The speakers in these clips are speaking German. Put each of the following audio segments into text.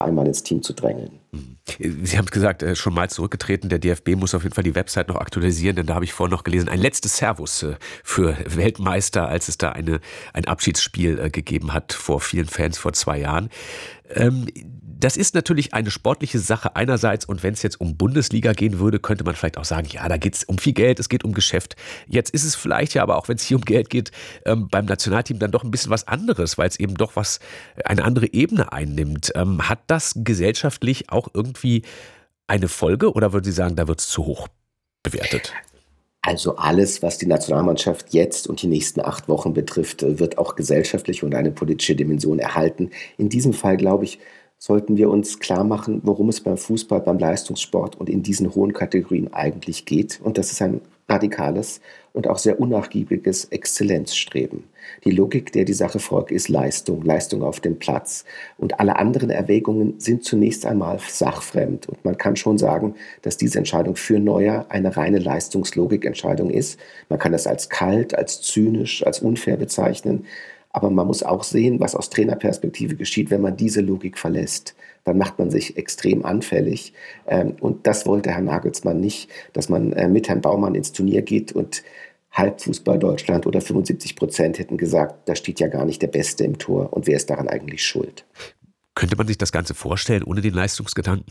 einmal ins Team zu drängeln. Sie haben es gesagt, schon mal zurückgetreten. Der DFB muss auf jeden Fall die Website noch aktualisieren, denn da habe ich vorhin noch gelesen, ein letztes Servus für Weltmeister, als es da ein Abschiedsspiel gegeben hat vor vielen Fans vor 2 Jahren. Das ist natürlich eine sportliche Sache einerseits, und wenn es jetzt um Bundesliga gehen würde, könnte man vielleicht auch sagen, ja, da geht es um viel Geld, es geht um Geschäft. Jetzt ist es vielleicht ja aber auch, wenn es hier um Geld geht, beim Nationalteam dann doch ein bisschen was anderes, weil es eben doch eine andere Ebene einnimmt. Hat das gesellschaftlich auch irgendwie eine Folge, oder würden Sie sagen, da wird es zu hoch bewertet? Also alles, was die Nationalmannschaft jetzt und die nächsten 8 Wochen betrifft, wird auch gesellschaftliche und eine politische Dimension erhalten. In diesem Fall, glaube ich, sollten wir uns klar machen, worum es beim Fußball, beim Leistungssport und in diesen hohen Kategorien eigentlich geht. Und das ist ein radikales und auch sehr unnachgiebiges Exzellenzstreben. Die Logik, der die Sache folgt, ist Leistung, Leistung auf dem Platz. Und alle anderen Erwägungen sind zunächst einmal sachfremd. Und man kann schon sagen, dass diese Entscheidung für Neuer eine reine Leistungslogikentscheidung ist. Man kann das als kalt, als zynisch, als unfair bezeichnen. Aber man muss auch sehen, was aus Trainerperspektive geschieht, wenn man diese Logik verlässt. Dann macht man sich extrem anfällig. Und das wollte Herr Nagelsmann nicht, dass man mit Herrn Baumann ins Turnier geht und Halbfußball Deutschland oder 75% hätten gesagt, da steht ja gar nicht der Beste im Tor. Und wer ist daran eigentlich schuld? Könnte man sich das Ganze vorstellen ohne den Leistungsgedanken?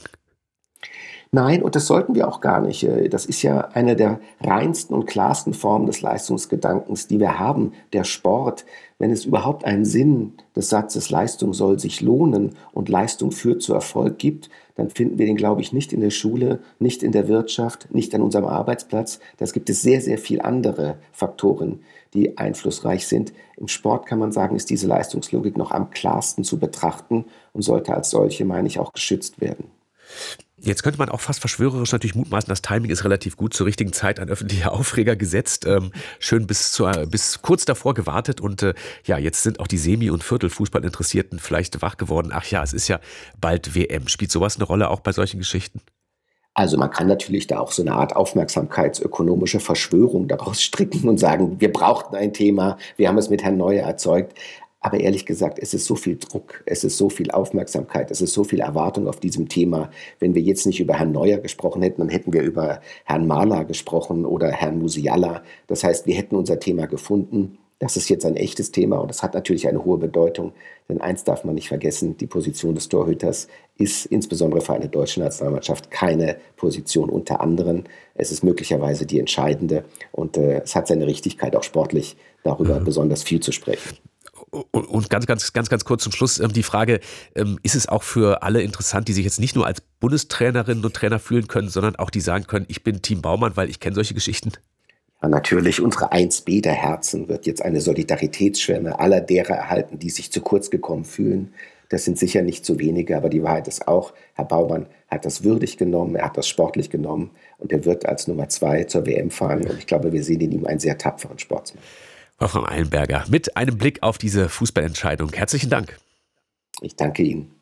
Nein, und das sollten wir auch gar nicht. Das ist ja eine der reinsten und klarsten Formen des Leistungsgedankens, die wir haben, der Sport. Wenn es überhaupt einen Sinn des Satzes Leistung soll sich lohnen und Leistung führt zu Erfolg gibt, dann finden wir den, glaube ich, nicht in der Schule, nicht in der Wirtschaft, nicht an unserem Arbeitsplatz. Das gibt es sehr, sehr viel andere Faktoren, die einflussreich sind. Im Sport kann man sagen, ist diese Leistungslogik noch am klarsten zu betrachten und sollte als solche, meine ich, auch geschützt werden. Jetzt könnte man auch fast verschwörerisch natürlich mutmaßen, das Timing ist relativ gut, zur richtigen Zeit ein öffentlicher Aufreger gesetzt, schön bis kurz davor gewartet und ja, jetzt sind auch die Semi- und Viertelfußballinteressierten vielleicht wach geworden. Ach ja, es ist ja bald WM. Spielt sowas eine Rolle auch bei solchen Geschichten? Also man kann natürlich da auch so eine Art aufmerksamkeitsökonomische Verschwörung daraus stricken und sagen, wir brauchten ein Thema, wir haben es mit Herrn Neuer erzeugt. Aber ehrlich gesagt, es ist so viel Druck, es ist so viel Aufmerksamkeit, es ist so viel Erwartung auf diesem Thema. Wenn wir jetzt nicht über Herrn Neuer gesprochen hätten, dann hätten wir über Herrn Mahler gesprochen oder Herrn Musiala. Das heißt, wir hätten unser Thema gefunden. Das ist jetzt ein echtes Thema und das hat natürlich eine hohe Bedeutung. Denn eins darf man nicht vergessen, die Position des Torhüters ist insbesondere für eine deutsche Nationalmannschaft keine Position unter anderen. Es ist möglicherweise die entscheidende und es hat seine Richtigkeit, auch sportlich darüber besonders viel zu sprechen. Und ganz kurz zum Schluss die Frage, ist es auch für alle interessant, die sich jetzt nicht nur als Bundestrainerinnen und Trainer fühlen können, sondern auch die sagen können, ich bin Team Baumann, weil ich kenne solche Geschichten? Ja, natürlich, unsere 1B der Herzen wird jetzt eine Solidaritätsschwemme aller derer erhalten, die sich zu kurz gekommen fühlen. Das sind sicher nicht so wenige, aber die Wahrheit ist auch, Herr Baumann hat das würdig genommen, er hat das sportlich genommen und er wird als Nummer 2 zur WM fahren. Und ich glaube, wir sehen in ihm einen sehr tapferen Sportsmann. Wolfram Eilenberger mit einem Blick auf diese Fußballentscheidung. Herzlichen Dank. Ich danke Ihnen.